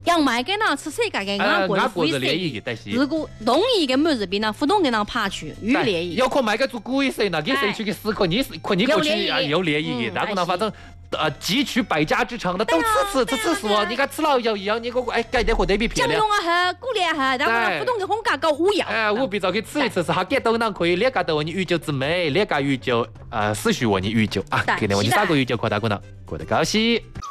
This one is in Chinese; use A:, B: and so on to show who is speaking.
A: 杨麦给人吃世界嘅，俺过
B: 日联谊但是
A: 如果同一个么子比呢，互动跟人爬去与联谊，
B: 有可买个做故意谁呢？给谁去给死可你过去啊有联谊，然后呢反正。汲取百家之长的都吃说，你看吃老油一样，你给我改点和对比漂亮。
A: 酱用啊，鼓励啊，然后呢，互动的烘干搞五样。
B: 我比早去吃一次，是哈给都能可以，两家都问你宇宙之美，两家宇宙思绪问你宇宙啊，给你问你3个宇宙扩大过呢，过得高兴。